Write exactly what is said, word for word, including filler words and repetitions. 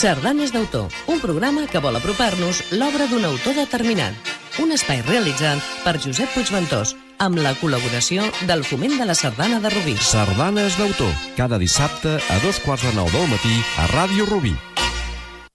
Sardanes d'autor, un programa que vol apropar-nos l'obra d'un autor determinat. Un espai realitzat per Josep Puigventós, amb la col·laboració del Foment de la Sardana de Rubí. Sardanes d'autor, cada dissabte a dos quarts de nou del matí a Ràdio Rubí.